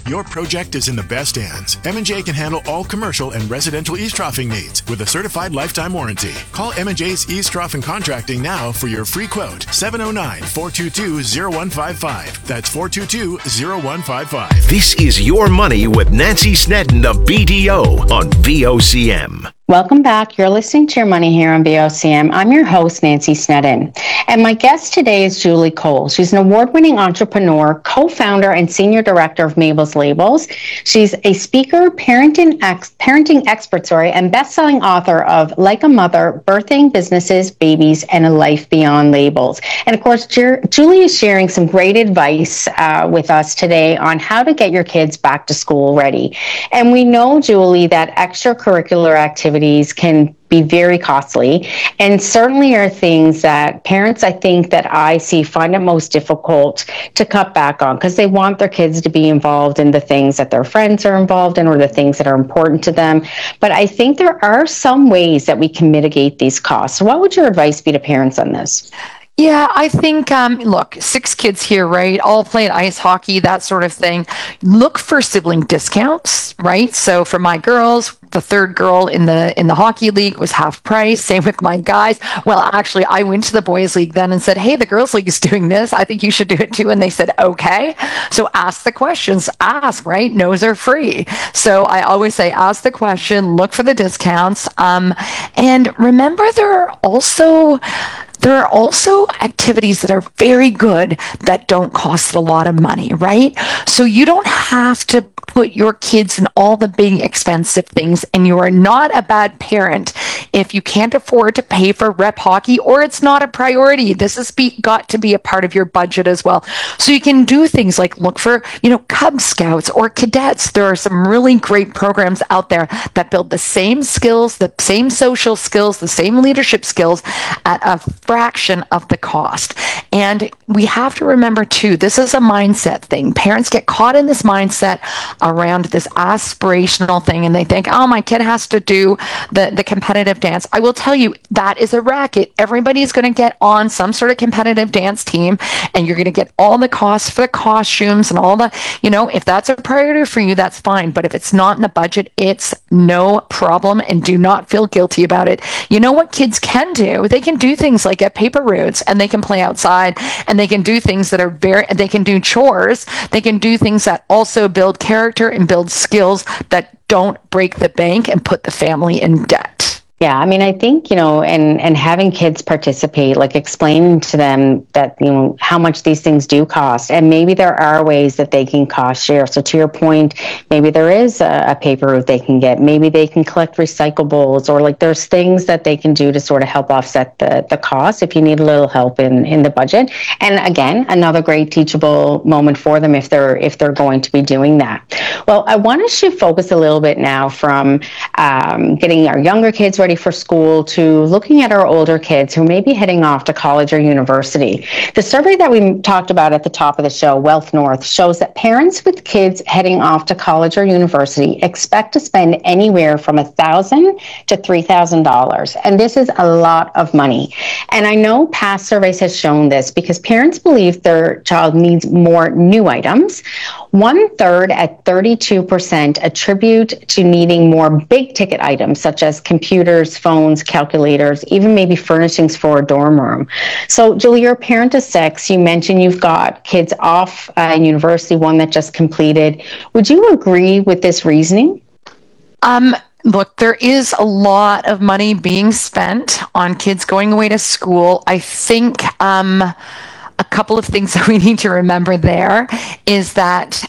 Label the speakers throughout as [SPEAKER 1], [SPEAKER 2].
[SPEAKER 1] Your project is in the best hands. M&J can handle all commercial and residential eavesdropping needs with a certified lifetime warranty. Call M&J's Eavesdropping Contracting now for your free quote. 709-422-0155. That's 422-0155.
[SPEAKER 2] This is Your Money with Nancy Snedden of BDO on VOCM.
[SPEAKER 3] Welcome back. You're listening to Your Money here on VOCM. I'm your host, Nancy Snedden. And my guest today is Julie Cole. She's an award-winning entrepreneur, co-founder, and senior director of Mabel's Labels. She's a speaker, parenting expert, and best-selling author of Like a Mother, Birthing Businesses, Babies, and a Life Beyond Labels. And of course, Julie is sharing some great advice with us today on how to get your kids back to school ready. And we know, Julie, that extracurricular activities can be very costly, and certainly are things that parents, I think, that I see find it most difficult to cut back on because they want their kids to be involved in the things that their friends are involved in or the things that are important to them. But I think there are some ways that we can mitigate these costs. What would your advice be to parents on this?
[SPEAKER 4] Yeah, I think, look, 6 kids here, right? All playing ice hockey, that sort of thing. Look for sibling discounts, right? So for my girls, the third girl in the hockey league was half price. Same with my guys. Well, actually, I went to the boys league then and said, hey, the girls league is doing this. I think you should do it too. And they said, okay. So ask the questions. Ask, right? No's are free. So I always say, ask the question, look for the discounts. And remember, there are also activities that are very good that don't cost a lot of money, right? So you don't have to put your kids in all the big expensive things, and you are not a bad parent if you can't afford to pay for rep hockey or it's not a priority. This has got to be a part of your budget as well. So you can do things like look for, Cub Scouts or cadets. There are some really great programs out there that build the same skills, the same social skills, the same leadership skills at a fraction of the cost. And we have to remember too, this is a mindset thing. Parents get caught in this mindset around this aspirational thing, and they think, oh, my kid has to do the competitive dance. I will tell you, that is a racket. Everybody's going to get on some sort of competitive dance team, and you're going to get all the costs for the costumes and all the, if that's a priority for you, that's fine. But if it's not in the budget, it's no problem, and do not feel guilty about it. You know what kids can do? They can do things like get paper routes, and they can play outside, and they can do things that are they can do chores. They can do things that also build character and build skills that don't break the bank and put the family in debt.
[SPEAKER 3] Yeah, I mean, I think, and having kids participate, like explaining to them that, how much these things do cost. And maybe there are ways that they can cost share. So to your point, maybe there is a paper route they can get. Maybe they can collect recyclables, or like there's things that they can do to sort of help offset the cost if you need a little help in the budget. And again, another great teachable moment for them if they're going to be doing that. Well, I want to shift focus a little bit now from getting our younger kids ready for school to looking at our older kids who may be heading off to college or university. The survey that we talked about at the top of the show, Wealth North, shows that parents with kids heading off to college or university expect to spend anywhere from $1,000 to $3,000. And this is a lot of money. And I know past surveys have shown this because parents believe their child needs more new items. 1/3 at 32% attribute to needing more big ticket items such as computers, phones, calculators, even maybe furnishings for a dorm room. So Julie, you're a parent of 6. You mentioned you've got kids off in university, one that just completed. Would you agree with this reasoning?
[SPEAKER 4] Look, there is a lot of money being spent on kids going away to school. I think a couple of things that we need to remember there is that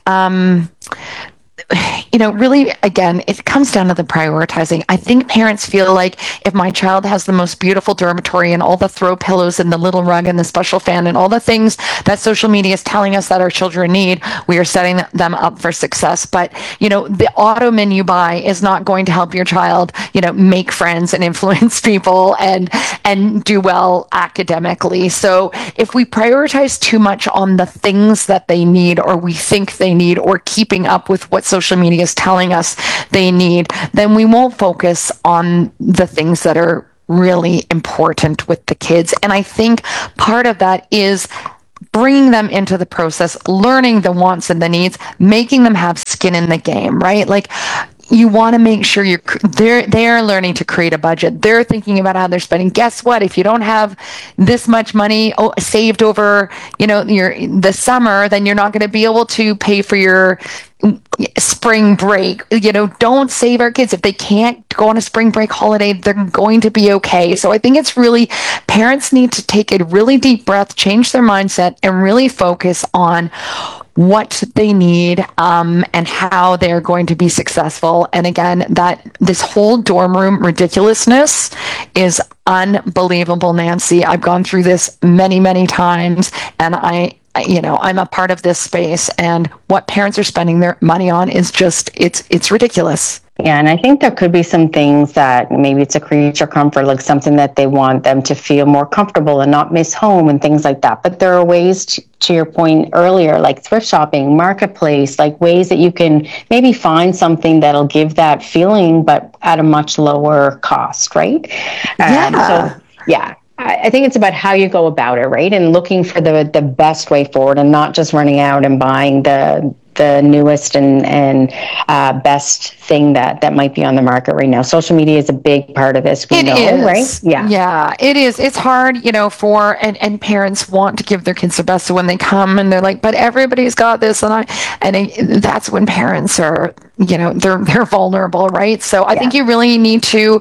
[SPEAKER 4] really, again, it comes down to the prioritizing. I think parents feel like if my child has the most beautiful dormitory and all the throw pillows and the little rug and the special fan and all the things that social media is telling us that our children need, we are setting them up for success. But, the ottoman you buy is not going to help your child, make friends and influence people and do well academically. So if we prioritize too much on the things that they need or we think they need or keeping up with what social media is telling us they need, then we won't focus on the things that are really important with the kids. And I think part of that is bringing them into the process, learning the wants and the needs, making them have skin in the game, right? Like, you want to make sure they're learning to create a budget. They're thinking about how they're spending. Guess what? If you don't have this much money saved over, the summer, then you're not going to be able to pay for your spring break. Don't save our kids. If they can't go on a spring break holiday, they're going to be okay. So I think it's really, parents need to take a really deep breath, change their mindset, and really focus on what they need and how they're going to be successful. And again, that this whole dorm room ridiculousness is unbelievable, Nancy. I've gone through this many, many times, and I'm a part of this space, and what parents are spending their money on is just, it's ridiculous.
[SPEAKER 3] Yeah, and I think there could be some things that maybe it's a creature comfort, like something that they want them to feel more comfortable and not miss home and things like that. But there are ways, to your point earlier, like thrift shopping, marketplace, like ways that you can maybe find something that'll give that feeling, but at a much lower cost, right? I think it's about how you go about it, right? And looking for the best way forward, and not just running out and buying the newest and best thing that might be on the market right now. Social media is a big part of this. We know, right?
[SPEAKER 4] Yeah, it is. It's hard, for and parents want to give their kids the best. So when they come and they're like, but everybody's got this, that's when parents are, they're vulnerable, right? So I think you really need to,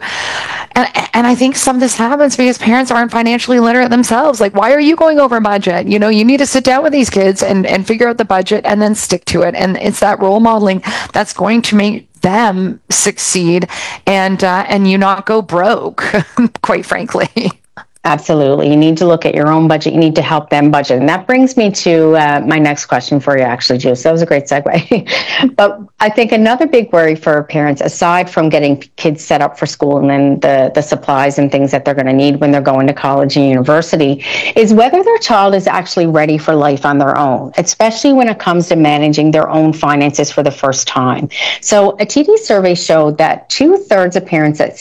[SPEAKER 4] and I think some of this happens because parents aren't financially literate themselves. Like, why are you going over budget? You need to sit down with these kids and figure out the budget and then stick to it. And it's that role modeling that's going to make them succeed and you not go broke, quite frankly.
[SPEAKER 3] Absolutely. You need to look at your own budget. You need to help them budget. And that brings me to my next question for you, actually, Jules. That was a great segue. But I think another big worry for parents, aside from getting kids set up for school and then the supplies and things that they're going to need when they're going to college and university, is whether their child is actually ready for life on their own, especially when it comes to managing their own finances for the first time. So a TD survey showed that 2/3 of parents, at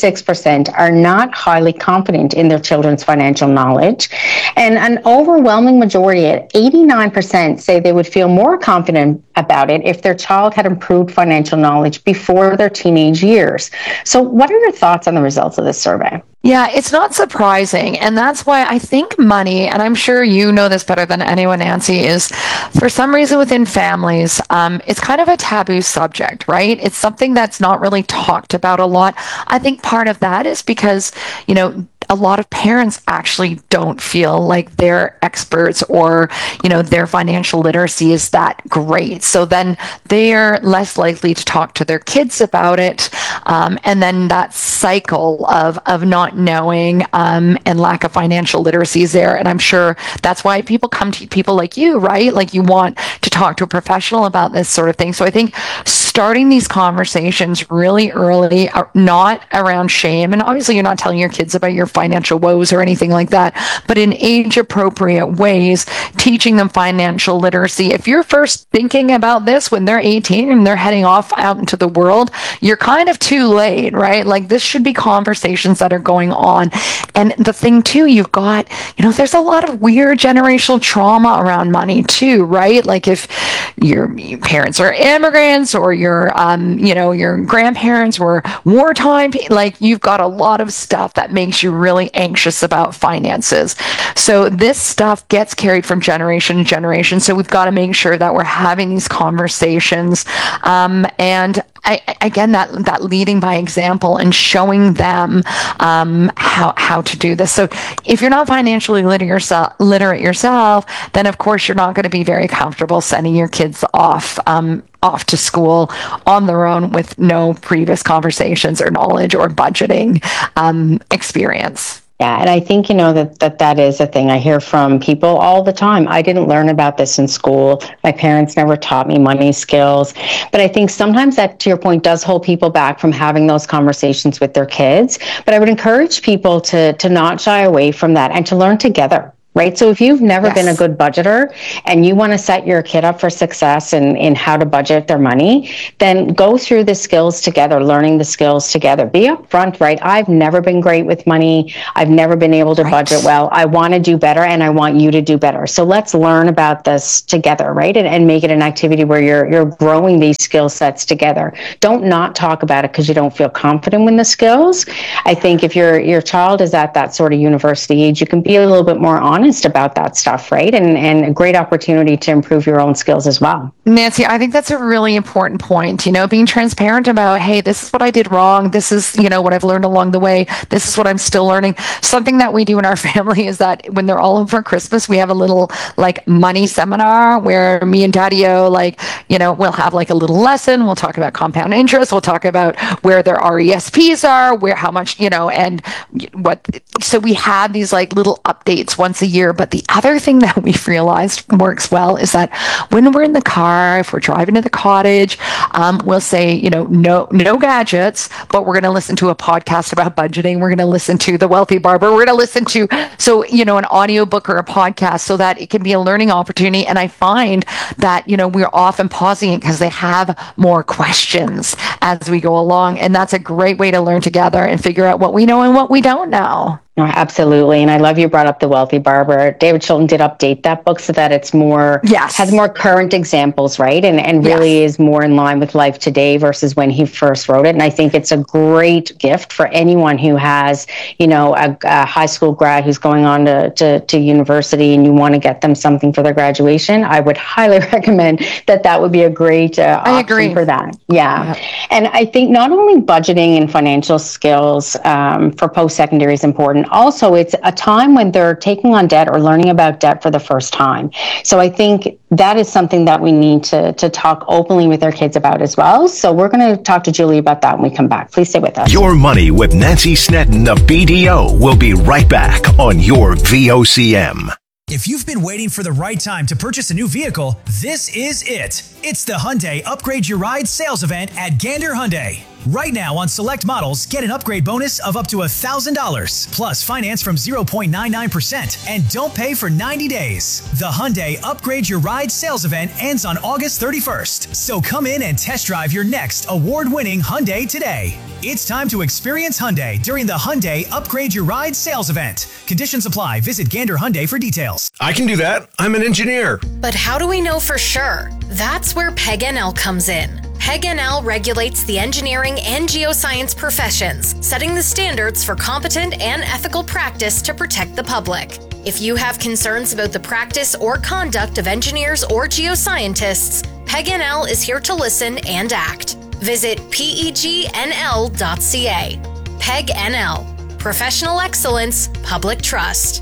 [SPEAKER 3] 66%, are not highly confident in their children's financial knowledge. And an overwhelming majority, at 89%, say they would feel more confident about it if their child had improved financial knowledge before their teenage years. So what are your thoughts on the results of this survey?
[SPEAKER 4] Yeah, it's not surprising. And that's why I think money, and I'm sure you know this better than anyone, Nancy, is for some reason within families, it's kind of a taboo subject, right? It's something that's not really talked about a lot. I think part of that is because, a lot of parents actually don't feel like they're experts or, their financial literacy is that great. So then they're less likely to talk to their kids about it. And then that cycle of not knowing and lack of financial literacy is there. And I'm sure that's why people come to people like you, right? Like, you want to talk to a professional about this sort of thing. So I think starting these conversations really early, not around shame. And obviously you're not telling your kids about your financial woes or anything like that, but in age appropriate ways, teaching them financial literacy. If you're first thinking about this when they're 18 and they're heading off out into the world, you're kind of too late, right? Like, this should be conversations that are going on. And the thing too, you've got, there's a lot of weird generational trauma around money too, right? Like, if your parents are immigrants or your grandparents were wartime, like, you've got a lot of stuff that makes you really anxious about finances. So this stuff gets carried from generation to generation. So we've got to make sure that we're having these conversations. And again, that leading by example and showing them how to do this. So if you're not financially literate yourself, then of course you're not going to be very comfortable sending your kids off to school on their own with no previous conversations or knowledge or budgeting experience.
[SPEAKER 3] Yeah, and I think, that is a thing I hear from people all the time. I didn't learn about this in school. My parents never taught me money skills. But I think sometimes that, to your point, does hold people back from having those conversations with their kids. But I would encourage people to not shy away from that and to learn together. right? So if you've never been a good budgeter and you want to set your kid up for success in how to budget their money, then go through the skills together, learning the skills together. Be upfront, right? I've never been great with money. I've never been able to budget well. I want to do better and I want you to do better. So let's learn about this together, right? And make it an activity where you're growing these skill sets together. Don't not talk about it because you don't feel confident in the skills. I think if your child is at that sort of university age, you can be a little bit more honest about that stuff, right? And a great opportunity to improve your own skills as well.
[SPEAKER 4] Nancy, I think that's a really important point, being transparent about, hey, this is what I did wrong. This is, what I've learned along the way. This is what I'm still learning. Something that we do in our family is that when they're all home for Christmas, we have a little money seminar where me and Daddy-O, we'll have a little lesson. We'll talk about compound interest. We'll talk about where their RESPs are, how much, and what. So we have these little updates once a year. But the other thing that we've realized works well is that when we're in the car, if we're driving to the cottage, we'll say, no gadgets, but we're going to listen to a podcast about budgeting. We're going to listen to The Wealthy Barber. We're going to listen to, an audiobook or a podcast so that it can be a learning opportunity. And I find that, we're often pausing it because they have more questions as we go along. And that's a great way to learn together and figure out what we know and what we don't know.
[SPEAKER 3] Oh, absolutely. And I love you brought up The Wealthy Barber. David Chilton did update that book so that it's more, has more current examples, right? And really is more in line with life today versus when he first wrote it. And I think it's a great gift for anyone who has, a high school grad who's going on to university and you want to get them something for their graduation. I would highly recommend that would be a great option for that. Yeah. And I think not only budgeting and financial skills for post-secondary is important. Also, it's a time when they're taking on debt or learning about debt for the first time. So I think that is something that we need to talk openly with our kids about as well. So we're going to talk to Julie about that when we come back. Please stay with us.
[SPEAKER 2] Your Money with Nancy Snedden, the BDO, will be right back on your VOCM.
[SPEAKER 5] If you've been waiting for the right time to purchase a new vehicle, this is it. It's the Hyundai Upgrade Your Ride sales event at Gander Hyundai. Right now on select models, get an upgrade bonus of up to $1,000, plus finance from 0.99%, and don't pay for 90 days. The Hyundai Upgrade Your Ride sales event ends on August 31st, so come in and test drive your next award-winning Hyundai today. It's time to experience Hyundai during the Hyundai Upgrade Your Ride sales event. Conditions apply. Visit Gander Hyundai for details.
[SPEAKER 6] I can do that. I'm an engineer.
[SPEAKER 7] But how do we know for sure? That's where PEG-NL comes in. PEG-NL regulates the engineering and geoscience professions, setting the standards for competent and ethical practice to protect the public. If you have concerns about the practice or conduct of engineers or geoscientists, PEG-NL is here to listen and act. Visit pegnl.ca. PEG-NL. Professional excellence, public trust.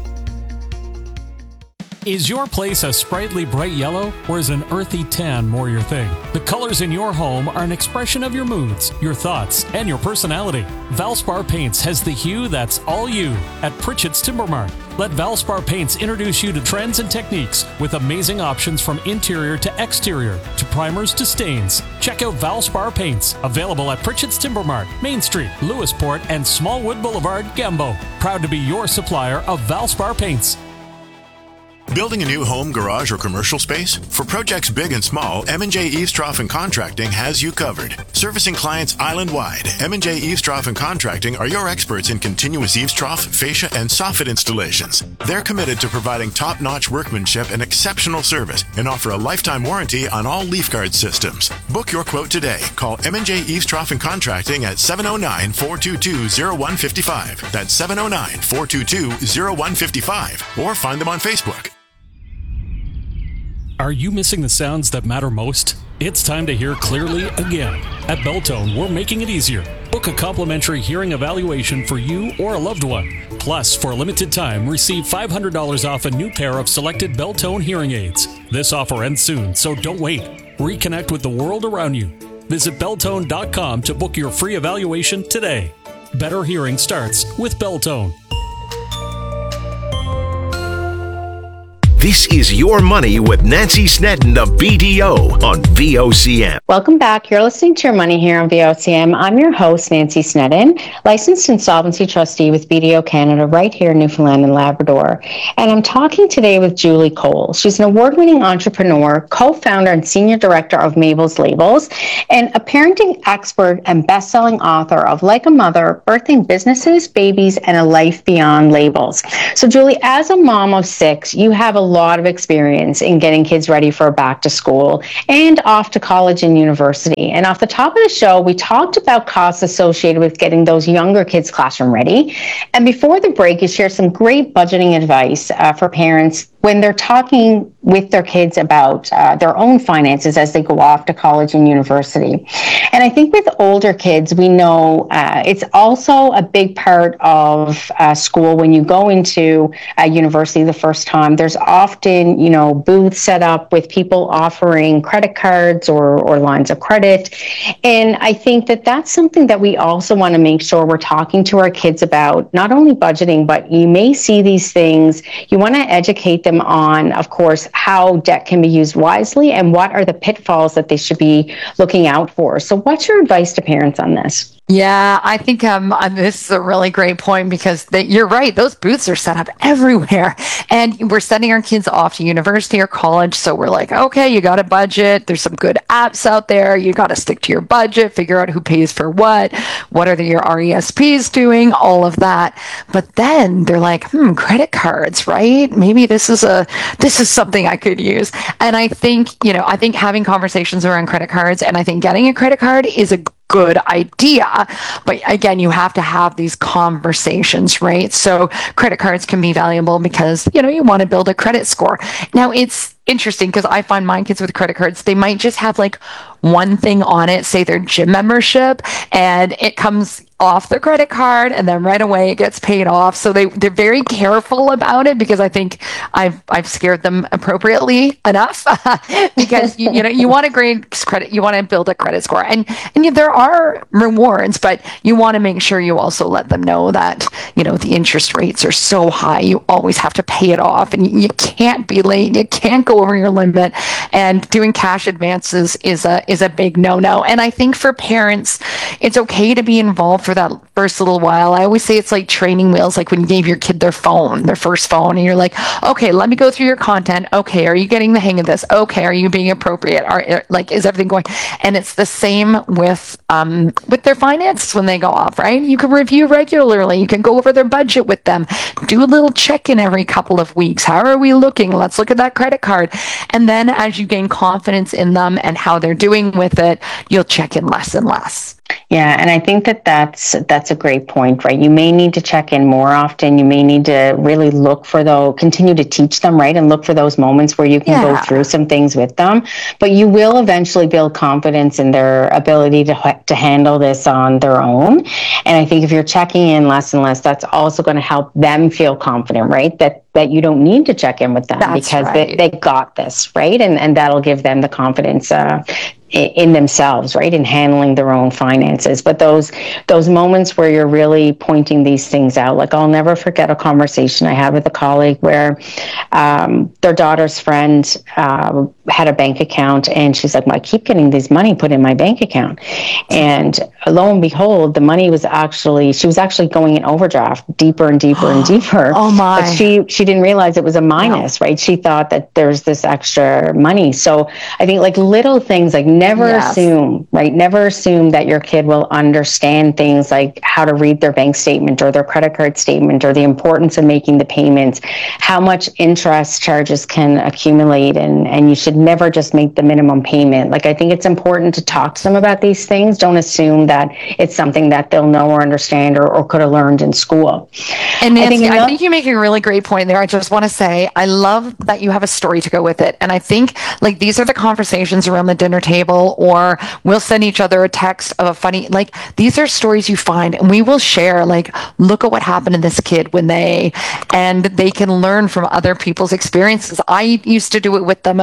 [SPEAKER 8] Is your place a sprightly bright yellow, or is an earthy tan more your thing? The colors in your home are an expression of your moods, your thoughts, and your personality. Valspar Paints has the hue that's all you at Pritchett's Timber Mart. Let Valspar Paints introduce you to trends and techniques with amazing options from interior to exterior, to primers to stains. Check out Valspar Paints, available at Pritchett's Timber Mart, Main Street, Lewisport, and Smallwood Boulevard, Gambo. Proud to be your supplier of Valspar Paints.
[SPEAKER 1] Building a new home, garage, or commercial space? For projects big and small, M&J Eavestrough and Contracting has you covered. Servicing clients island-wide, M&J Eavestrough and Contracting are your experts in continuous eavestrough, fascia, and soffit installations. They're committed to providing top-notch workmanship and exceptional service and offer a lifetime warranty on all leaf guard systems. Book your quote today. Call M&J Eavestrough and Contracting at 709-422-0155. That's 709-422-0155. Or find them on Facebook.
[SPEAKER 8] Are you missing the sounds that matter most? It's time to hear clearly again. At Beltone, we're making it easier. Book a complimentary hearing evaluation for you or a loved one. Plus, for a limited time, receive $500 off a new pair of selected Beltone hearing aids. This offer ends soon, so don't wait. Reconnect with the world around you. Visit Beltone.com to book your free evaluation today. Better hearing starts with Beltone.
[SPEAKER 2] This is Your Money with Nancy Snedden, the BDO, on VOCM.
[SPEAKER 3] Welcome back. You're listening to Your Money here on VOCM. I'm your host, Nancy Snedden, licensed insolvency trustee with BDO Canada right here in Newfoundland and Labrador. And I'm talking today with Julie Cole. She's an award-winning entrepreneur, co-founder and senior director of Mabel's Labels, and a parenting expert and best-selling author of Like a Mother, Birthing Businesses, Babies, and a Life Beyond Labels. So Julie, as a mom of 6, you have a lot of experience in getting kids ready for back to school and off to college and university. And off the top of the show, we talked about costs associated with getting those younger kids classroom ready. And before the break, you shared some great budgeting advice for parents when they're talking with their kids about their own finances as they go off to college and university. And I think with older kids, we know it's also a big part of school. When you go into university the first time, there's often, booths set up with people offering credit cards or lines of credit. And I think that that's something that we also want to make sure we're talking to our kids about, not only budgeting, but you may see these things. You want to educate them on, of course, how debt can be used wisely and what are the pitfalls that they should be looking out for. So what's your advice to parents on this?
[SPEAKER 4] Yeah, I think this is a really great point because you're right. Those booths are set up everywhere and we're sending our kids off to university or college. So we're like, okay, you got a budget. There's some good apps out there. You got to stick to your budget, figure out who pays for what are your RESPs doing, all of that. But then they're like, credit cards, right? Maybe this is something I could use. And I think having conversations around credit cards and I think getting a credit card is a good idea. But again, you have to have these conversations, right? So credit cards can be valuable because, you want to build a credit score. Now it's interesting because I find my kids with credit cards, they might just have like one thing on it, say their gym membership, and it comes off their credit card and then right away it gets paid off. So they're very careful about it because I think I've scared them appropriately enough because you want a great credit, you want to build a credit score and there are rewards, but you want to make sure you also let them know that, the interest rates are so high. You always have to pay it off and you can't be late. You can't go over your limit, and doing cash advances is a big no-no. And I think for parents, it's okay to be involved for that first little while. I always say it's like training wheels, like when you gave your kid their first phone, and you're like, okay, let me go through your content. Okay, are you getting the hang of this? Okay, are you being appropriate? Is everything going? And it's the same with their finances when they go off, right? You can review regularly. You can go over their budget with them. Do a little check-in every couple of weeks. How are we looking? Let's look at that credit card. And then as you gain confidence in them and how they're doing with it, you'll check in less and less.
[SPEAKER 3] Yeah, and I think that's a great point, right? You may need to check in more often. You may need to really continue to teach them, right? And look for those moments where you can go through some things with them. But you will eventually build confidence in their ability to handle this on their own. And I think if you're checking in less and less, that's also going to help them feel confident, right? That you don't need to check in with them because they got this, right? And that'll give them the confidence in themselves, right, in handling their own finances. But those moments where you're really pointing these things out, like I'll never forget a conversation I had with a colleague where their daughter's friend had a bank account, and she's like, I keep getting this money put in my bank account. And lo and behold, the money was she was actually going in overdraft deeper and deeper and deeper. Oh my. But she didn't realize it was a minus, right? She thought that there's this extra money. So I think like little things, like never assume, right? Never assume that your kid will understand things like how to read their bank statement or their credit card statement or the importance of making the payments, how much interest charges can accumulate, and you should never just make the minimum payment. Like, I think it's important to talk to them about these things. Don't assume that it's something that they'll know or understand or could have learned in school.
[SPEAKER 4] And Nancy, I think you make a really great point there. I just want to say, I love that you have a story to go with it. And I think like these are the conversations around the dinner table, or we'll send each other a text of a funny, like these are stories you find, and we will share, like, look at what happened to this kid and they can learn from other people's experiences. I used to do it with them about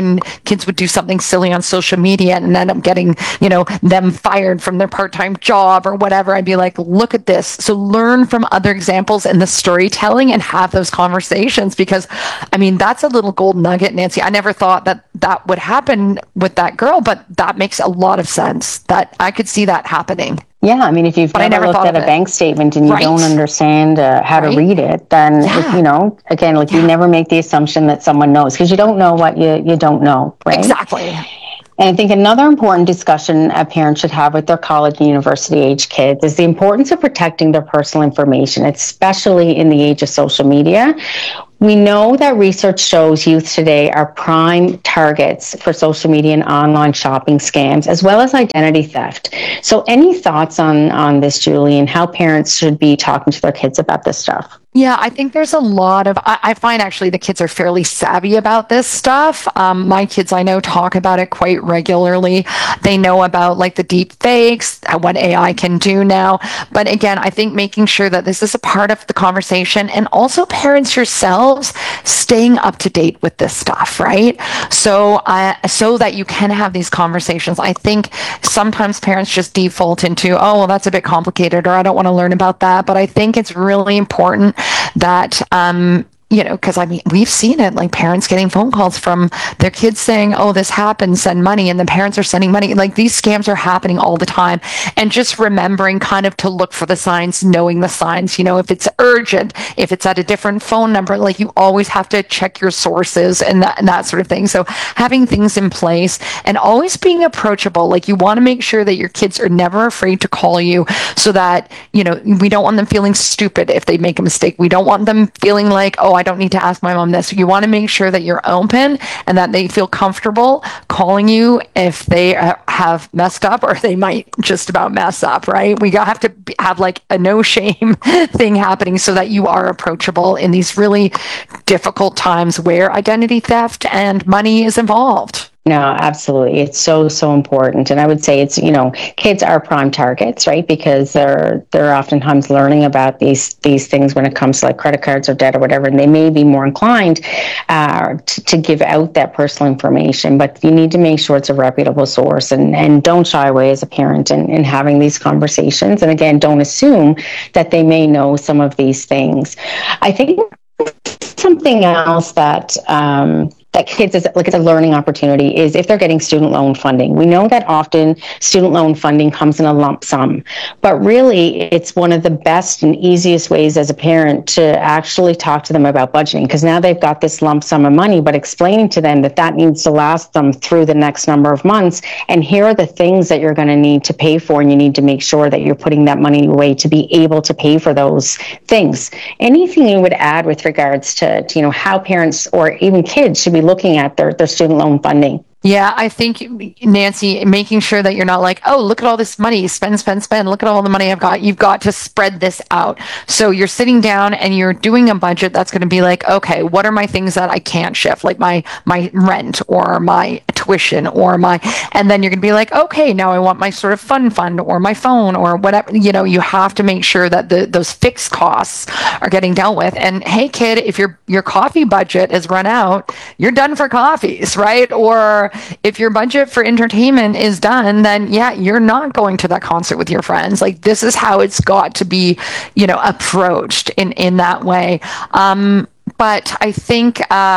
[SPEAKER 4] when kids would do something silly on social media and end up getting, them fired from their part-time job or whatever, I'd be like, look at this. So learn from other examples in the storytelling and have those conversations, because that's a little gold nugget, Nancy. I never thought that would happen with that girl, but that makes a lot of sense. That I could see that happening.
[SPEAKER 3] Yeah, if you've never looked at a bank statement and you don't understand how to read it, then, again, you never make the assumption that someone knows, because you don't know what you don't know, right?
[SPEAKER 4] Exactly.
[SPEAKER 3] And I think another important discussion a parent should have with their college and university age kids is the importance of protecting their personal information, especially in the age of social media. We know that research shows youth today are prime targets for social media and online shopping scams, as well as identity theft. So any thoughts on this, Julie, and how parents should be talking to their kids about this stuff?
[SPEAKER 4] Yeah, I think there's a lot of, I find actually the kids are fairly savvy about this stuff. My kids, I know, talk about it quite regularly. They know about the deep fakes, what AI can do now. But again, I think making sure that this is a part of the conversation, and also parents yourselves staying up to date with this stuff, right? So that you can have these conversations. I think sometimes parents just default into, oh, well, that's a bit complicated, or I don't want to learn about that. But I think it's really important that because we've seen it, parents getting phone calls from their kids saying, oh, this happened, send money, and the parents are sending money. These scams are happening all the time. And just remembering kind of to look for the signs, knowing the signs, if it's urgent, if it's at a different phone number, you always have to check your sources and that sort of thing. So having things in place and always being approachable, you want to make sure that your kids are never afraid to call you, so that, we don't want them feeling stupid if they make a mistake. We don't want them feeling like, oh, I don't need to ask my mom this. You want to make sure that you're open and that they feel comfortable calling you if they have messed up, or they might just about mess up, right? We have to have a no shame thing happening, so that you are approachable in these really difficult times where identity theft and money is involved.
[SPEAKER 3] No, absolutely. It's so important. And I would say it's, kids are prime targets, right? Because they're oftentimes learning about these things when it comes to credit cards or debt or whatever, and they may be more inclined to give out that personal information. But you need to make sure it's a reputable source, and don't shy away as a parent in having these conversations. And again, don't assume that they may know some of these things. I think something else that kids is it's a learning opportunity is if they're getting student loan funding. We know that often student loan funding comes in a lump sum, but really it's one of the best and easiest ways as a parent to actually talk to them about budgeting, because now they've got this lump sum of money, but explaining to them that needs to last them through the next number of months, and here are the things that you're going to need to pay for, and you need to make sure that you're putting that money away to be able to pay for those things. Anything you would add with regards to how parents or even kids should be looking at their student loan funding?
[SPEAKER 4] Yeah, I think, Nancy, making sure that you're not like, oh, look at all this money, spend. Look at all the money I've got. You've got to spread this out. So you're sitting down and you're doing a budget that's going to be like, okay, what are my things that I can't shift? Like my rent or my tuition and then you're going to be like, okay, now I want my sort of fund or my phone or whatever. You have to make sure that those fixed costs are getting dealt with. And hey, kid, if your coffee budget is run out, you're done for coffees, right? Or if your budget for entertainment is done, then yeah, you're not going to that concert with your friends. This is how it's got to be, approached in that way. But I think,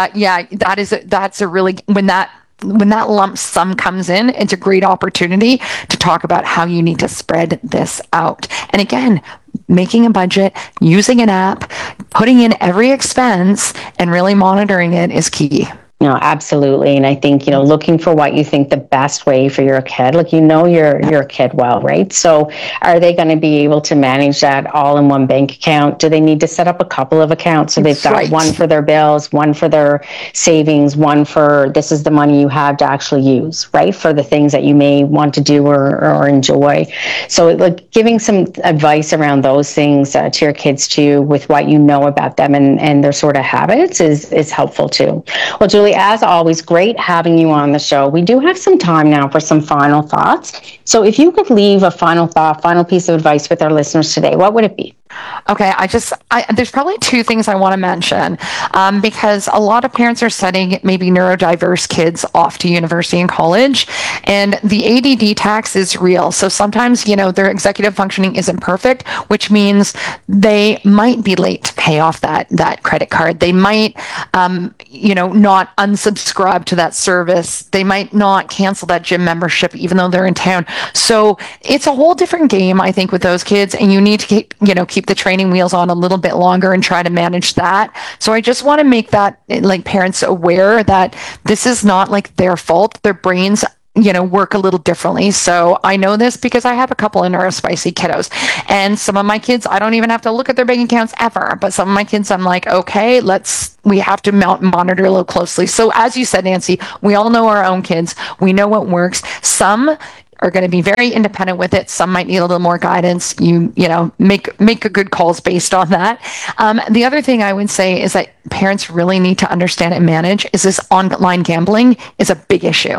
[SPEAKER 4] that's a really, when that lump sum comes in, it's a great opportunity to talk about how you need to spread this out. And again, making a budget, using an app, putting in every expense, and really monitoring it is key.
[SPEAKER 3] No, absolutely. And I think, looking for what you think the best way for your kid, your kid well, right? So are they going to be able to manage that all in one bank account? Do they need to set up a couple of accounts? So they've got one for their bills, one for their savings, one for this is the money you have to actually use, right? For the things that you may want to do or enjoy. So giving some advice around those things to your kids too, with what you know about them and their sort of habits is helpful too. Well, Julie, as always, great having you on the show. We do have some time now for some final thoughts. So if you could leave a final thought, final piece of advice with our listeners today, what would it be?
[SPEAKER 4] Okay, there's probably two things I want to mention because a lot of parents are sending maybe neurodiverse kids off to university and college, and the ADD tax is real. So sometimes, their executive functioning isn't perfect, which means they might be late to pay off that credit card. They might, not unsubscribe to that service. They might not cancel that gym membership even though they're in town. So it's a whole different game, I think, with those kids, and you need to keep the training wheels on a little bit longer and try to manage that. So I just want to make that parents aware that this is not their fault. Their brains work a little differently. So I know this because I have a couple of neurospicy kiddos, and some of my kids, I don't even have to look at their bank accounts ever. But some of my kids, I'm like, okay, we have to monitor a little closely. So as you said, Nancy, we all know our own kids. We know what works. Some are going to be very independent with it. Some might need a little more guidance. Make a good calls based on that. The other thing I would say is that parents really need to understand and manage is this online gambling is a big issue.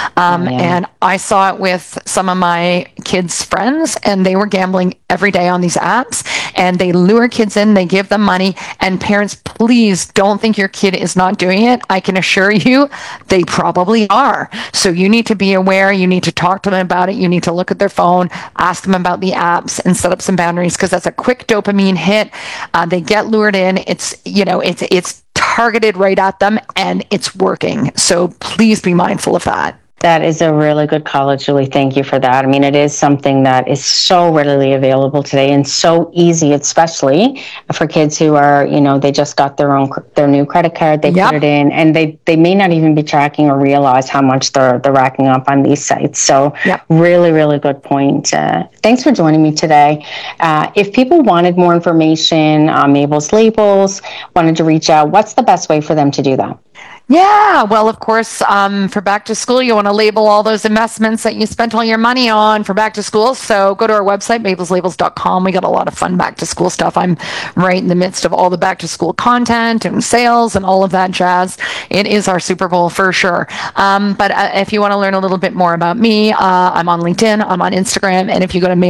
[SPEAKER 4] And I saw it with some of my kids' friends, and they were gambling every day on these apps, and they lure kids in, they give them money, and parents, please don't think your kid is not doing it. I can assure you they probably are. So you need to be aware. You need to talk to them about it. You need to look at their phone, ask them about the apps, and set up some boundaries, because that's a quick dopamine hit. They get lured in. It's targeted right at them, and it's working. So please be mindful of that.
[SPEAKER 3] That is a really good call, Julie. Thank you for that. I mean, it is something that is so readily available today and so easy, especially for kids who are, they just got their new credit card, they put it in, and they may not even be tracking or realize how much they're racking up on these sites. So really, really good point. Thanks for joining me today. If people wanted more information on Mabel's Labels, wanted to reach out, what's the best way for them to do that?
[SPEAKER 4] Yeah, well, of course, for back to school, you want to label all those investments that you spent all your money on for back to school. So go to our website, mabelslabels.com. We got a lot of fun back to school stuff. I'm right in the midst of all the back to school content and sales and all of that jazz. It is our Super Bowl for sure. But if you want to learn a little bit more about me, I'm on LinkedIn, I'm on Instagram. And if you go to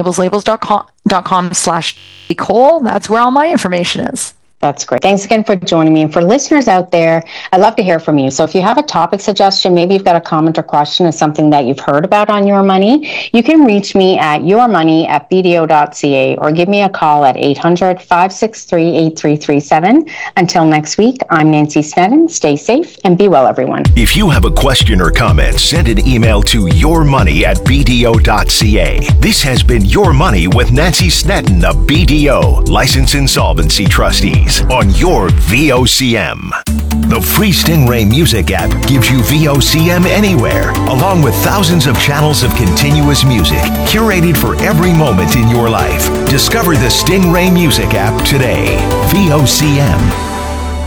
[SPEAKER 4] mabelslabels.com/Nicole, that's where all my information is.
[SPEAKER 3] That's great. Thanks again for joining me. And for listeners out there, I'd love to hear from you. So if you have a topic suggestion, maybe you've got a comment or question of something that you've heard about on Your Money, you can reach me at yourmoney@bdo.ca or give me a call at 800-563-8337. Until next week, I'm Nancy Sneddon. Stay safe and be well, everyone.
[SPEAKER 2] If you have a question or comment, send an email to yourmoney@bdo.ca. This has been Your Money with Nancy Sneddon of BDO, Licensed Insolvency Trustees, on your VOCM. The free Stingray Music app gives you VOCM anywhere, along with thousands of channels of continuous music, curated for every moment in your life. Discover the Stingray Music app today. VOCM.